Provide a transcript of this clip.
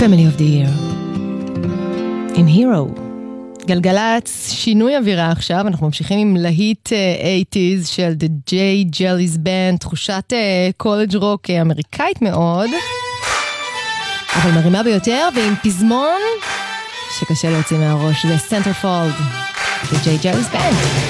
Family of the Year עם Hero. גלגלץ, שינוי אווירה עכשיו, אנחנו ממשיכים עם להיט 80s של The J Jelly's Band, תחושת קולג' רוק אמריקאית מאוד, אבל מרימה ביותר, ועם פזמון שקשה להוציא מהראש, זה Centerfold, The J Jelly's Band.